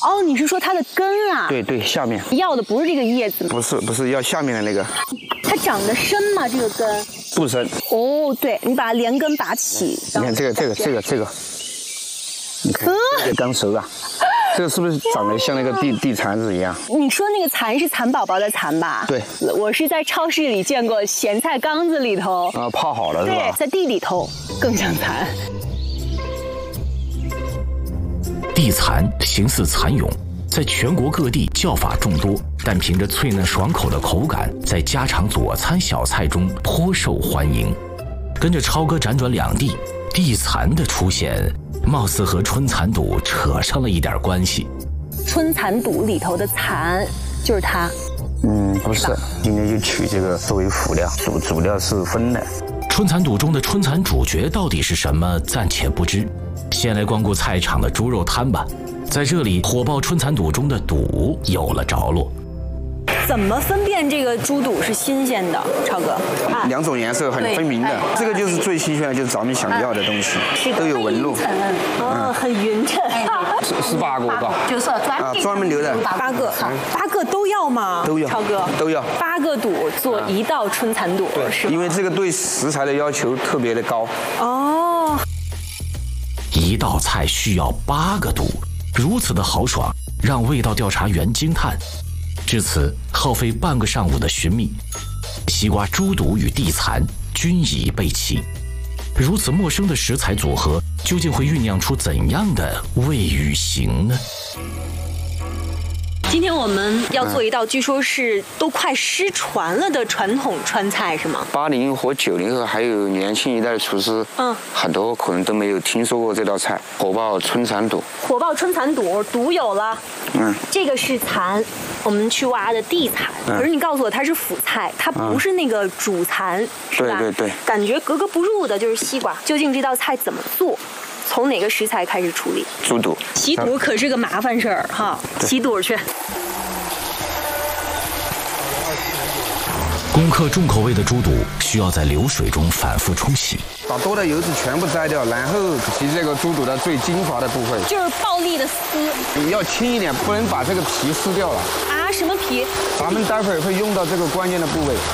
哦，你是说它的根啊？ 对对，下面。 要的不是这个叶子吗？ 不是，要下面的那个。 它长得深吗？这个根？ 不深。 哦，对，你把它连根拔起。 你看这个，你看这个刚熟啊。这个是不是长得像那个地蚕子一样？你说那个蚕是蚕宝宝的蚕吧？ 对， 我是在超市里见过咸菜缸子里头啊泡好了是吧？ 对，在地里头更像蚕。 地蚕形似蚕蛹，在全国各地叫法众多，但凭着脆嫩爽口的口感，在家常佐餐小菜中颇受欢迎。跟着超哥辗转两地，地蚕的出现貌似和春蚕肚扯上了一点关系。 春蚕肚里头的蚕就是它？ 不是，今天就取这个作为辅料，主料是荤的。 春蚕肚中的春蚕主角到底是什么，暂且不知。先来光顾菜场的猪肉摊吧，在这里火爆春蚕肚中的肚有了着落。 怎么分辨这个猪肚是新鲜的，超哥？ 两种颜色很分明的，这个就是最新鲜的，就是咱们想要的东西，都有纹路。 很匀称。 是8个吧？ 就是专门留的 8个，8个都要吗？ 都要， 超哥都要。 8个肚做一道春蚕肚，是吗？ 因为这个对食材的要求特别的高。 哦。 一道菜需要8个肚，如此的豪爽，让味道调查员惊叹。至此，耗费半个上午的寻觅，西瓜猪肚与地蚕均已备齐。如此陌生的食材组合，究竟会酝酿出怎样的味与形呢？ 今天我们要做一道据说是都快失传了的传统川菜，是吗 ？80后、90后还有年轻一代的厨师，很多可能都没有听说过这道菜——火爆春蚕肚。 火爆春蚕肚，肚有了，这个是蚕，我们去挖的地蚕。可是你告诉我它是辅菜，它不是那个主蚕，是吧？ 对对对， 感觉格格不入的就是西瓜。究竟这道菜怎么做？从哪个食材开始处理？ 猪肚。 洗肚可是个麻烦事儿哈，洗肚去。 攻克重口味的猪肚，需要在流水中反复冲洗， 把多的油脂全部摘掉，然后洗这个猪肚的最精华的部分， 就是暴力的撕。 你要轻一点，不能把这个皮撕掉了。 啊？什么皮？ 咱们待会儿会用到这个关键的部位。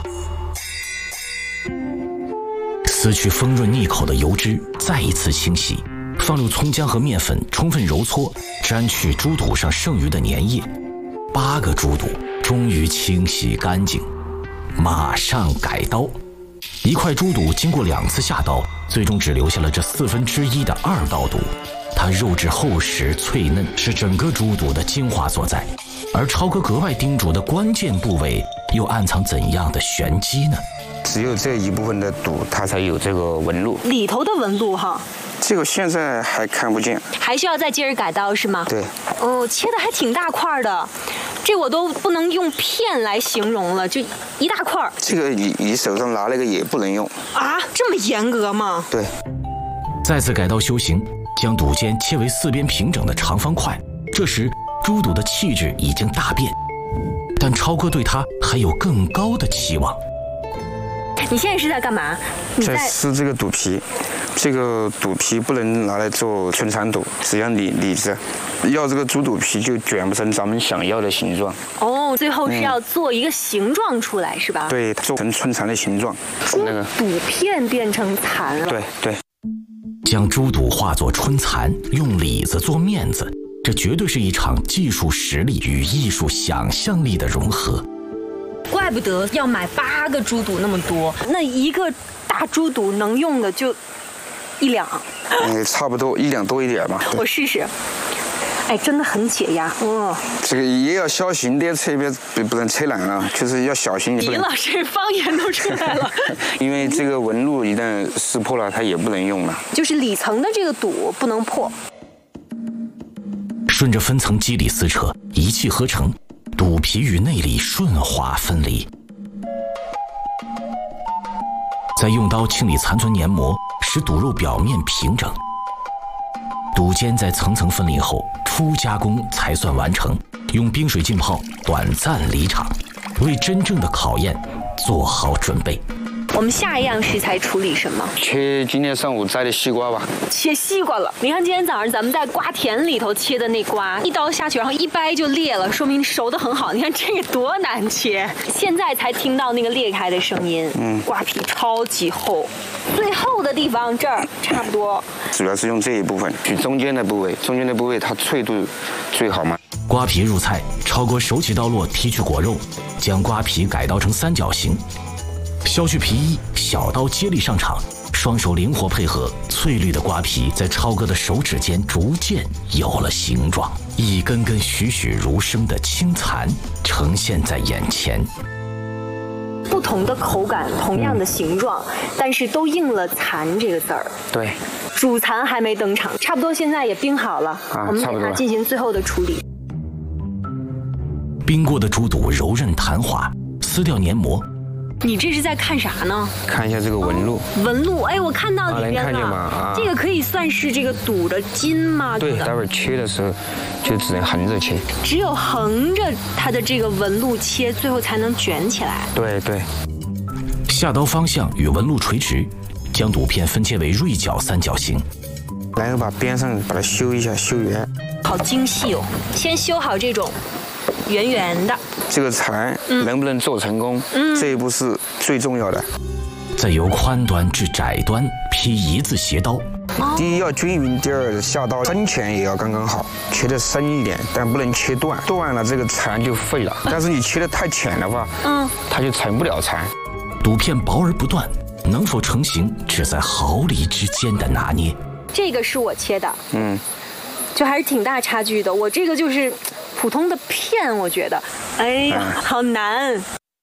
撕去丰润腻口的油脂，再一次清洗，放入葱姜和面粉，充分揉搓，沾去猪肚上剩余的粘液。8个猪肚终于清洗干净。马上改刀，1块猪肚经过2次下刀，最终只留下了这1/4的2道肚。它肉质厚实脆嫩，是整个猪肚的精华所在。而超哥格外叮嘱的关键部位，又暗藏怎样的玄机呢？ 只有这一部分的肚，它才有这个纹路， 里头的纹路哈。 这个现在还看不见， 还需要再接着改刀是吗？ 对。 哦，切的还挺大块的，这我都不能用片来形容了，就一大块。 这个你手上拿那个也不能用啊？这么严格吗？ 对。 再次改刀修行，将肚尖切为4边平整的长方块。这时，猪肚的气质已经大变，但超哥对它还有更高的期望。 你现在是在干嘛？ 在撕这个肚皮，这个肚皮不能拿来做春蚕肚，只要理着，要这个猪肚皮就卷不成咱们想要的形状。 哦，最后是要做一个形状出来，是吧？ 对，做成春蚕的形状。 那个肚片变成蚕了。 对对。 将猪肚化作春蚕，用里子做面子，这绝对是一场技术实力与艺术想象力的融合。 怪不得要买8个猪肚那么多，那一个大猪肚能用的就1两。 差不多1两多一点吧。 我试试。哎，真的很解压。 这个也要小心点切，不能切烂了，就是要小心点。 李老师方言都出来了。 因为这个纹路一旦撕破了，它也不能用了。 就是里层的这个肚不能破。 顺着分层肌理撕扯，一气呵成。肚皮与内里顺滑分离，再用刀清理残存黏膜，使肚肉表面平整。肚尖在层层分离后，初加工才算完成。用冰水浸泡，短暂离场，为真正的考验做好准备。 我们下一样食材处理什么？ 切今天上午摘的西瓜吧。 切西瓜了。你看今天早上咱们在瓜田里头切的那瓜，一刀下去，然后一掰就裂了，说明熟得很好。你看这个多难切，现在才听到那个裂开的声音。瓜皮超级厚，最厚的地方这儿差不多。 主要是用这一部分取中间的部位，中间的部位它脆度最好嘛。 瓜皮入菜，超哥手起刀落剔去果肉，将瓜皮改刀成三角形，削去皮衣，小刀接力上场，双手灵活配合，翠绿的瓜皮在超哥的手指间逐渐有了形状，一根根栩栩如生的青蚕呈现在眼前。 不同的口感，同样的形状，但是都印了“蚕”这个字儿。 对， 主蚕还没登场，差不多现在也冰好了，我们给它进行最后的处理。 冰过的猪肚柔韧弹滑，撕掉黏膜。 你这是在看啥呢？ 看一下这个纹路。 纹路，哎，我看到里边了。 能看见吗？ 这个可以算是这个肚的筋吗？ 对，待会儿切的时候就只能横着切。 只有横着它的这个纹路切，最后才能卷起来。 对对。 下刀方向与纹路垂直，将肚片分切为锐角三角形。 然后把边上把它修一下，修圆。 好精细哦！先修好这种圆圆的。 这个蚕能不能做成功，这一步是最重要的。 再由宽端至窄端劈一字斜刀。 第一要均匀，第二下刀深浅也要刚刚好，切得深一点，但不能切断，断了这个蚕就废了。但是你切得太浅的话，它就成不了蚕。 肚片薄而不断，能否成型，只在毫厘之间的拿捏。 这个是我切的，就还是挺大差距的。我这个就是普通的片，我觉得，哎呀，好难。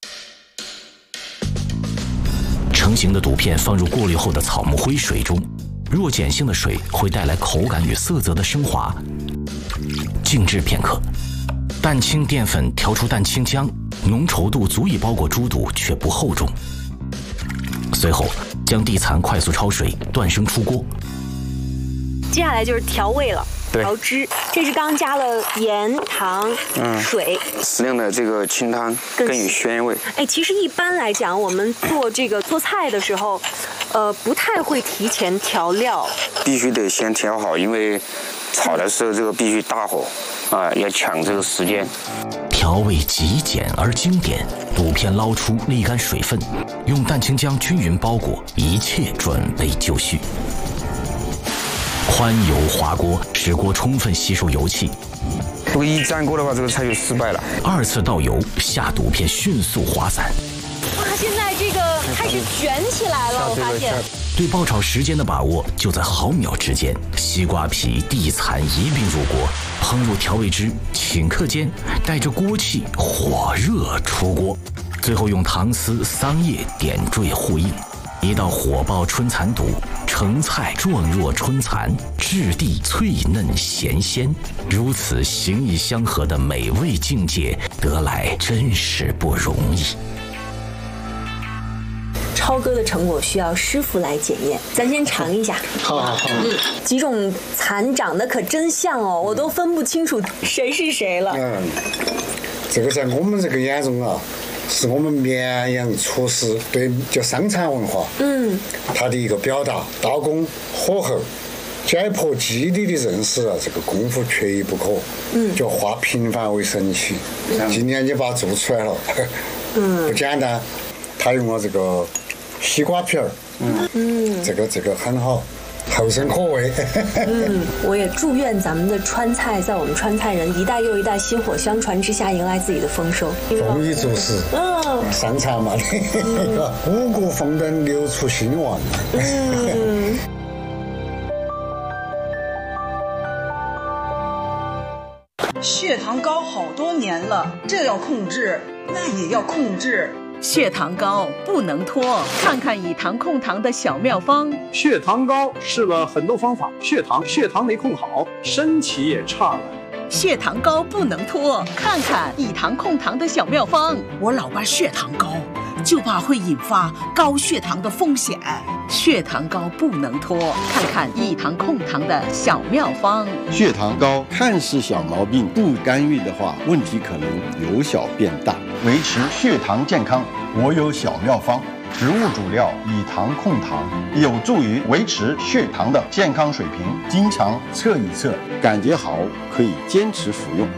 成型的肚片放入过滤后的草木灰水中，弱碱性的水会带来口感与色泽的升华。静置片刻，蛋清淀粉调出蛋清浆，浓稠度足以包裹猪肚，却不厚重。随后将地蚕快速焯水，断生出锅。 接下来就是调味了。调汁，这是刚加了盐、糖、水， 适量的这个清汤更有鲜味。 哎，其实一般来讲，我们做菜的时候，不太会提前调料， 必须得先调好，因为炒的时候这个必须大火，要抢这个时间。 调味极简而经典，肚片捞出沥干水分，用蛋清浆均匀包裹，一切准备就绪。宽油滑锅，使锅充分吸收油气。 如果一粘锅的话，这个菜就失败了。 二次倒油，下肚片迅速滑散。 哇，现在这个开始卷起来了，我发现。 对爆炒时间的把握就在毫秒之间。西瓜皮、地蚕一并入锅，烹入调味汁，顷刻间带着锅气，火热出锅。最后用糖丝、桑叶点缀呼应。一道火爆春蚕肚，成菜状若春蚕，质地脆嫩咸鲜，如此形意相合的美味境界，得来真是不容易。 超哥的成果需要师傅来检验，咱先尝一下。 好。 几种蚕长得可真像哦，我都分不清楚谁是谁了。 这个在我们这个眼中啊，是我们绵阳厨师对就生产文化，他的一个表达，刀工火候、解剖肌理的认识啊，这个功夫缺一不可。就化平凡为神奇。今天你把它做出来了，不简单。他用了这个西瓜皮儿，这个很好。后生可畏。 我也祝愿咱们的川菜在我们川菜人一代又一代薪火相传之下迎来自己的丰收。 丰衣足食，上场嘛，五谷丰登，流出兴旺。 血糖高好多年了，这要控制，那也要控制。 血糖高不能拖，看看以糖控糖的小妙方。 血糖高试了很多方法，血糖没控好，身体也差了。 血糖高不能拖，看看以糖控糖的小妙方。 我老爸血糖高，就怕会引发高血糖的风险。 血糖高不能拖，看看以糖控糖的小妙方。 血糖高看似小毛病，不干预的话，问题可能由小变大。维持血糖健康，我有小妙方。 植物主料以糖控糖，有助于维持血糖的健康水平。经常测一测，感觉好可以坚持服用。